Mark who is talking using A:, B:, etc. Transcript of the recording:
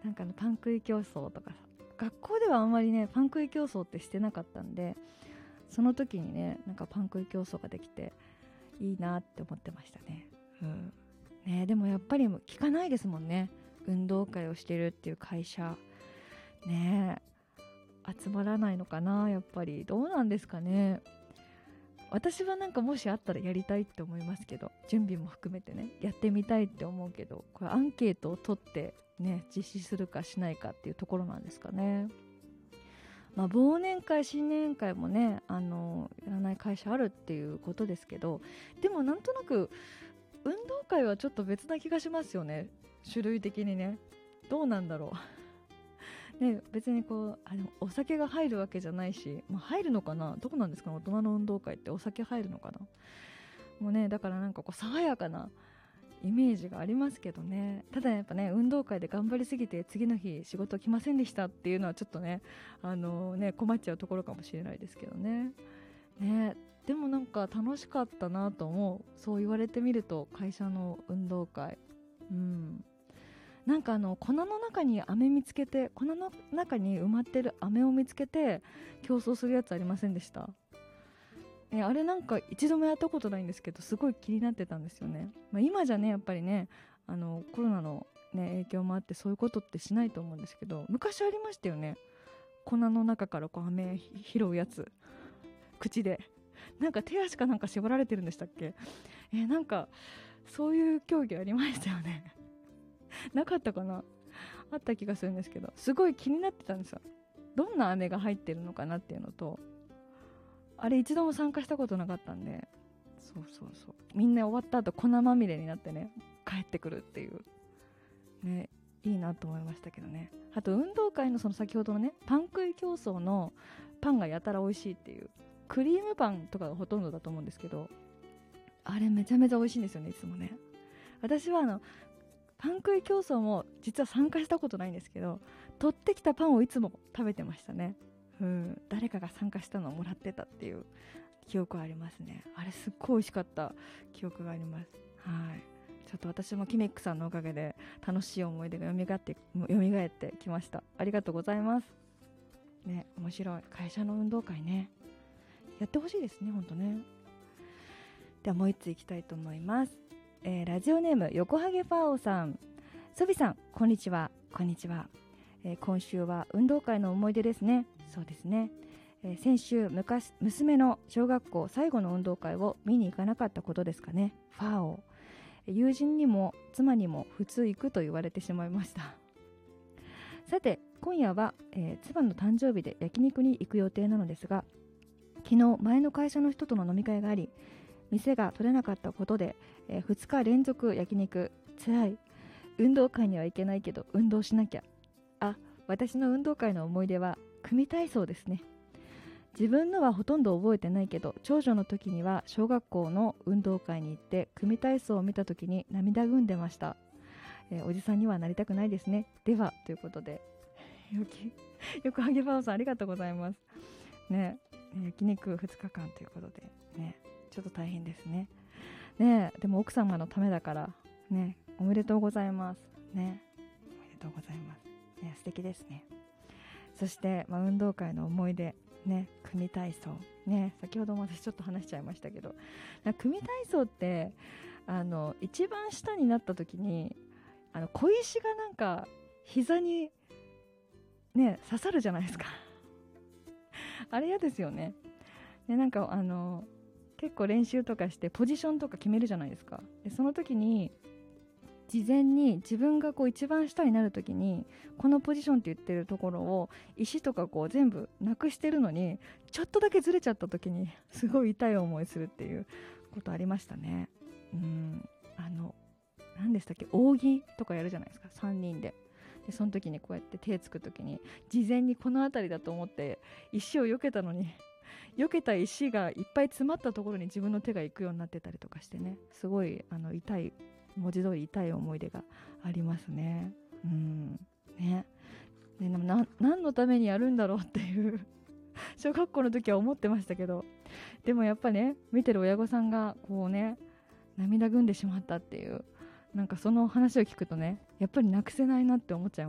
A: なんかパン食い競争とかさ、学校ではあんまりねパン食い競争ってしてなかったんで、その時にねなんかパン食い競争ができていいなって思ってましたね。ね、でもやっぱり聞かないですもんね、運動会をしてるっていう会社ね。集まらないのかな、やっぱりどうなんですかね。私はなんかもしあったらやりたいって思いますけど、準備も含めてねやってみたいって思うけど、これアンケートを取ってね実施するかしないかっていうところなんですかね。忘年会新年会もねやらない会社あるっていうことですけど、でもなんとなく運動会はちょっと別な気がしますよね、種類的にね。どうなんだろうね、別にでもお酒が入るわけじゃないし、入るのかな、どうなんですかね、大人の運動会ってお酒入るのかな。もうねだからなんか爽やかなイメージがありますけどね。ただやっぱね運動会で頑張りすぎて次の日仕事来ませんでしたっていうのはちょっとね困っちゃうところかもしれないですけどね。でもなんか楽しかったなと思う、そう言われてみると。会社の運動会、なんか粉の中に飴見つけて、粉の中に埋まってる飴を見つけて競争するやつありませんでした？あれなんか一度もやったことないんですけど、すごい気になってたんですよね。今じゃねやっぱりねコロナの、影響もあってそういうことってしないと思うんですけど、昔ありましたよね。粉の中から飴拾うやつ、口でなんか手足かなんか縛られてるんでしたっけ。なんかそういう競技ありましたよねなかったかな、あった気がするんですけど、すごい気になってたんですよ。どんな飴が入ってるのかなっていうのと、あれ一度も参加したことなかったんで、そうみんな終わった後粉まみれになってね帰ってくるっていうね、いいなと思いましたけどね。あと運動会のその先ほどのねパン食い競争のパンがやたら美味しいっていう、クリームパンとかがほとんどだと思うんですけど、あれめちゃめちゃ美味しいんですよね、いつもね。私はパン食い競争も実は参加したことないんですけど、取ってきたパンをいつも食べてましたね。誰かが参加したのをもらってたっていう記憶はありますね。あれすっごい美味しかった記憶があります。ちょっと私もキミックさんのおかげで楽しい思い出が蘇ってきました。ありがとうございますね。面白い会社の運動会ね、やってほしいですね、ほんとね。ではもう一ついきたいと思います。ラジオネーム横ハゲファーオさん。ソビさんこんにちは。こんにちは。今週は運動会の思い出ですね。そうですね。先週娘の小学校最後の運動会を見に行かなかったことですかね。ファーオ、友人にも妻にも普通行くと言われてしまいました。さて今夜は、妻の誕生日で焼肉に行く予定なのですが、昨日前の会社の人との飲み会があり、店が取れなかったことで、2日連続焼肉。つらい。運動会には行けないけど運動しなきゃ。私の運動会の思い出は組体操ですね。自分のはほとんど覚えてないけど、長女の時には小学校の運動会に行って組体操を見た時に涙ぐんでました。おじさんにはなりたくないですね。ではということで横ハゲバオさんありがとうございますね。焼肉2日間ということでね、ちょっと大変ですね。でも奥様のためだからね、おめでとうございますね。おめでとうございますね、素敵ですね。そして、運動会の思い出ね、組体操ね、先ほども私ちょっと話しちゃいましたけど、組体操って一番下になった時に小石がなんか膝にね刺さるじゃないですかあれ嫌ですよね。でなんか結構練習とかしてポジションとか決めるじゃないですか。でその時に事前に自分が一番下になる時にこのポジションって言ってるところを石とか全部なくしてるのに、ちょっとだけずれちゃった時にすごい痛い思いするっていうことありましたね。何でしたっけ、扇とかやるじゃないですか、3人で。でその時にこうやって手つく時に事前にこの辺りだと思って石を避けたのに、避けた石がいっぱい詰まったところに自分の手が行くようになってたりとかしてね、すごい痛い、文字通り痛い思い出がありますね。でも何のためにやるんだろうっていう小学校の時は思ってましたけど、でもやっぱね、見てる親御さんが涙ぐんでしまったっていう、なんかその話を聞くとね、やっぱりなくせないなって思っちゃいます。